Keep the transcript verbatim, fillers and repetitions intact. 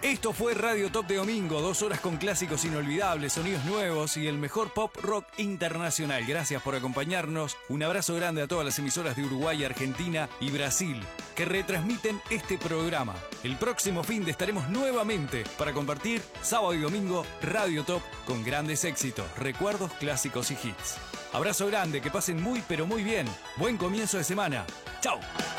Esto fue Radio Top de domingo, dos horas con clásicos inolvidables, sonidos nuevos y el mejor pop rock internacional. Gracias por acompañarnos. Un abrazo grande a todas las emisoras de Uruguay, Argentina y Brasil que retransmiten este programa. El próximo fin de estaremos nuevamente para compartir sábado y domingo Radio Top con grandes éxitos, recuerdos, clásicos y hits. Abrazo grande, que pasen muy pero muy bien. Buen comienzo de semana. ¡Chao!